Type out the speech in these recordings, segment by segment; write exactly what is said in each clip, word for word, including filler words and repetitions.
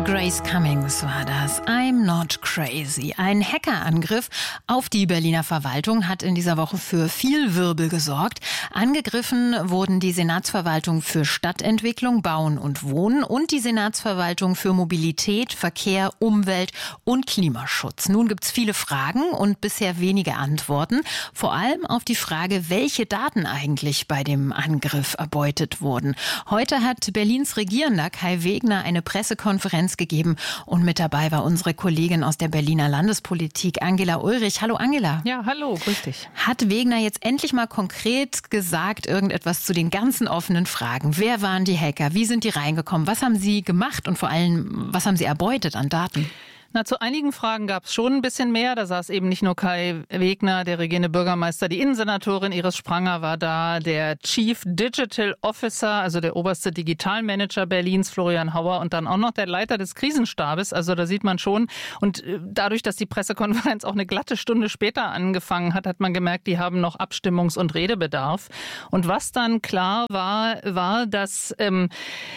Grace Cummings war das. I'm not crazy. Ein Hackerangriff auf die Berliner Verwaltung hat in dieser Woche für viel Wirbel gesorgt. Angegriffen wurden die Senatsverwaltung für Stadtentwicklung, Bauen und Wohnen und die Senatsverwaltung für Mobilität, Verkehr, Umwelt und Klimaschutz. Nun gibt's viele Fragen und bisher wenige Antworten. Vor allem auf die Frage, welche Daten eigentlich bei dem Angriff erbeutet wurden. Heute hat Berlins Regierender Kai Wegner eine Pressekonferenz gegeben und mit dabei war unsere Kollegin aus der Berliner Landespolitik, Angela Ulrich. Hallo Angela. Ja, hallo, grüß dich. Hat Wegner jetzt endlich mal konkret gesagt, irgendetwas zu den ganzen offenen Fragen? Wer waren die Hacker? Wie sind die reingekommen? Was haben sie gemacht und vor allem, was haben sie erbeutet an Daten? Na, zu einigen Fragen gab es schon ein bisschen mehr. Da saß eben nicht nur Kai Wegner, der regierende Bürgermeister, die Innensenatorin Iris Spranger war da, der Chief Digital Officer, also der oberste Digitalmanager Berlins, Florian Hauer, und dann auch noch der Leiter des Krisenstabes. Also da sieht man schon. Und dadurch, dass die Pressekonferenz auch eine glatte Stunde später angefangen hat, hat man gemerkt, die haben noch Abstimmungs- und Redebedarf. Und was dann klar war, war, dass ähm,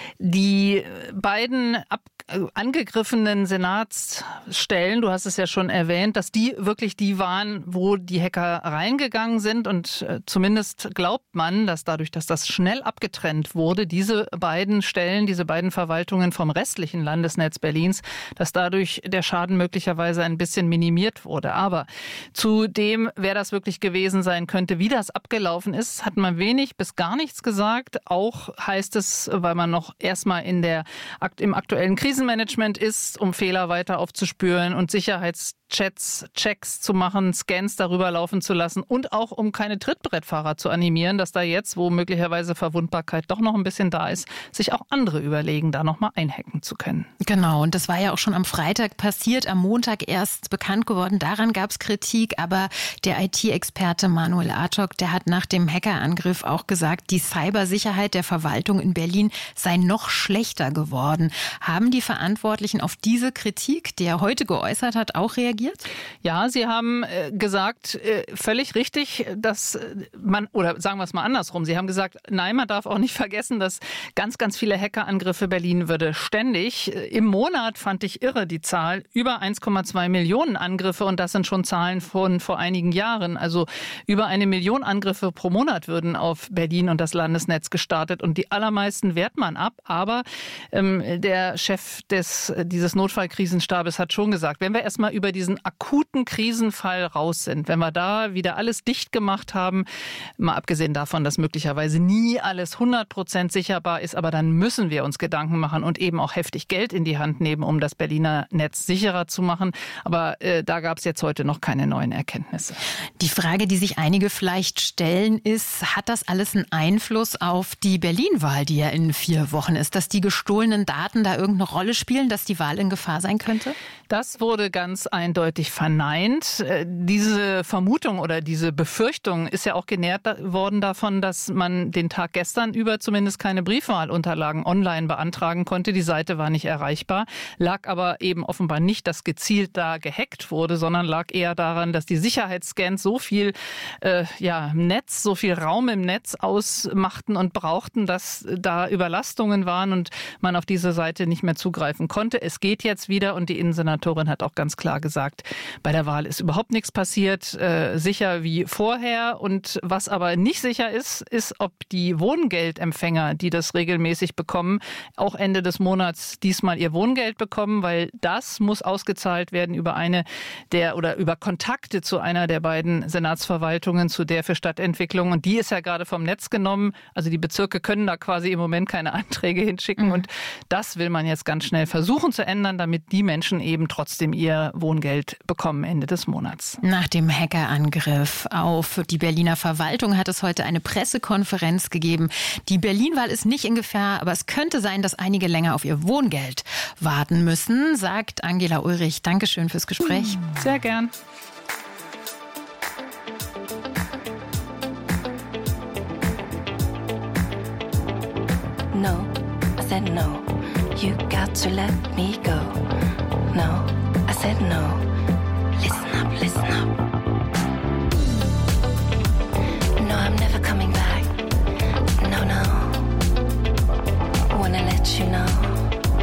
die beiden ab angegriffenen Senatsstellen, du hast es ja schon erwähnt, dass die wirklich die waren, wo die Hacker reingegangen sind. Und äh, zumindest glaubt man, dass dadurch, dass das schnell abgetrennt wurde, diese beiden Stellen, diese beiden Verwaltungen vom restlichen Landesnetz Berlins, dass dadurch der Schaden möglicherweise ein bisschen minimiert wurde. Aber zu dem, wer das wirklich gewesen sein könnte, wie das abgelaufen ist, hat man wenig bis gar nichts gesagt. Auch heißt es, weil man noch erstmal in der im aktuellen Krisen Management ist, um Fehler weiter aufzuspüren und Sicherheitschats, Checks zu machen, Scans darüber laufen zu lassen und auch um keine Trittbrettfahrer zu animieren, dass da jetzt, wo möglicherweise Verwundbarkeit doch noch ein bisschen da ist, sich auch andere überlegen, da nochmal einhacken zu können. Genau, und das war ja auch schon am Freitag passiert, am Montag erst bekannt geworden. Daran gab es Kritik, aber der I T-Experte Manuel Artok, der hat nach dem Hackerangriff auch gesagt, die Cybersicherheit der Verwaltung in Berlin sei noch schlechter geworden. Haben die Verantwortlichen auf diese Kritik, die er heute geäußert hat, auch reagiert? Ja, sie haben äh, gesagt, äh, völlig richtig, dass man, oder sagen wir es mal andersrum, sie haben gesagt, nein, man darf auch nicht vergessen, dass ganz, ganz viele Hackerangriffe Berlin würde ständig. Im Monat fand ich irre die Zahl, über eins Komma zwei Millionen Angriffe und das sind schon Zahlen von vor einigen Jahren. Also über eine Million Angriffe pro Monat würden auf Berlin und das Landesnetz gestartet und die allermeisten wehrt man ab, aber ähm, der Chef des, dieses Notfallkrisenstabes hat schon gesagt, wenn wir erstmal über diesen akuten Krisenfall raus sind, wenn wir da wieder alles dicht gemacht haben, mal abgesehen davon, dass möglicherweise nie alles hundert Prozent sicherbar ist, aber dann müssen wir uns Gedanken machen und eben auch heftig Geld in die Hand nehmen, um das Berliner Netz sicherer zu machen. Aber äh, da gab es jetzt heute noch keine neuen Erkenntnisse. Die Frage, die sich einige vielleicht stellen, ist, hat das alles einen Einfluss auf die Berlin-Wahl, die ja in vier Wochen ist, dass die gestohlenen Daten da irgendeine Rolle spielen, dass die Wahl in Gefahr sein könnte? Das wurde ganz eindeutig verneint. Diese Vermutung oder diese Befürchtung ist ja auch genährt worden davon, dass man den Tag gestern über zumindest keine Briefwahlunterlagen online beantragen konnte. Die Seite war nicht erreichbar, lag aber eben offenbar nicht, dass gezielt da gehackt wurde, sondern lag eher daran, dass die Sicherheitsscans so viel äh, ja, Netz, so viel Raum im Netz ausmachten und brauchten, dass da Überlastungen waren und man auf diese Seite nicht mehr zugreifen konnte. Es geht jetzt wieder und die Innensenatorin hat auch ganz klar gesagt, bei der Wahl ist überhaupt nichts passiert, äh, sicher wie vorher. Und was aber nicht sicher ist, ist, ob die Wohngeldempfänger, die das regelmäßig bekommen, auch Ende des Monats diesmal ihr Wohngeld bekommen, weil das muss ausgezahlt werden über eine der oder über Kontakte zu einer der beiden Senatsverwaltungen, zu der für Stadtentwicklung. Und die ist ja gerade vom Netz genommen. Also die Bezirke können da quasi im Moment keine Anträge hinschicken. Mhm. Und das will man jetzt ganz schnell versuchen zu ändern, damit die Menschen eben trotzdem ihr Wohngeld bekommen Ende des Monats. Nach dem Hackerangriff auf die Berliner Verwaltung hat es heute eine Pressekonferenz gegeben. Die Berlin-Wahl ist nicht in Gefahr, aber es könnte sein, dass einige länger auf ihr Wohngeld warten müssen, sagt Angela Ulrich. Dankeschön fürs Gespräch. Sehr gern. No, I said no. You got to let me go. No, I said no. Listen up, listen up. No, I'm never coming back. No, no. Wanna let you know.